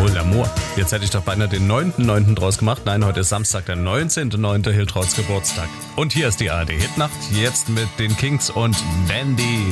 Oh, L'amour. Jetzt hätte ich doch beinahe den 9.9. draus gemacht. Nein, heute ist Samstag, der 19.9. Hiltrauts Geburtstag. Und hier ist die ARD Hitnacht, jetzt mit den Kings und Mandy.